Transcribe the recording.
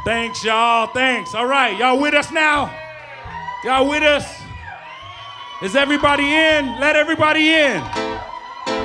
Thanks, y'all. Thanks. All right, y'all with us now? Y'all with us? Is everybody in? Let everybody in.